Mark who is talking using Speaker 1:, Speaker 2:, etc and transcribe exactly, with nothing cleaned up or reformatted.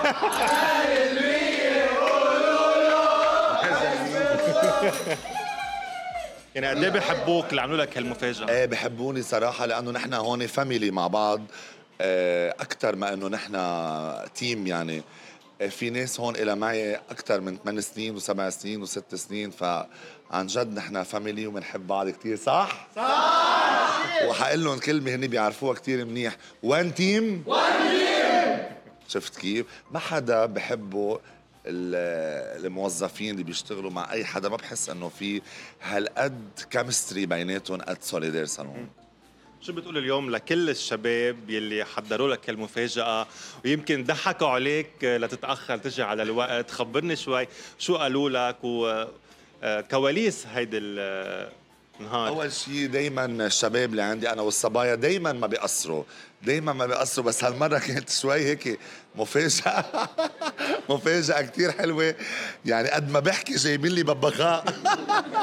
Speaker 1: يعني قد ايه بحبوك اللي عملوا لك هالمفاجأة؟
Speaker 2: ايه بحبوني صراحة لأنه نحن هون فاميلي مع بعض. آه، أكتر ما إنه نحن تيم يعني. آه، في ناس هون إلى معي أكتر من ثمان سنين وسبع سنين وست سنين، فعن جد نحن فاميلي وبنحب بعض كتير. صح؟ صح. وحقول لهم كلمة هني بيعرفوها كتير منيح، وان تيم وان تيم. شفت كيف؟ ما حدا بحبه ال- الموظفين اللي بيشتغلوا مع اي حدا، ما بحس انه في هالقد كيمستري بيناتهم قد سوليدير صالون.
Speaker 1: شو بتقول اليوم لكل الشباب يلي حضروا لك هالمفاجأة ويمكن ضحكوا عليك لتتأخر تجي على الوقت؟ خبرني شوي شو قالوا لك وكواليس هيدي النهار.
Speaker 2: اول شيء دايما الشباب اللي عندي انا والصبايا دايما ما بيقصروا، دايما ما بيقصروا، بس هالمره كانت شوي هيك مفاجاه. مفاجاه كتير حلوه، يعني قد ما بحكي جايبين لي ببغاء.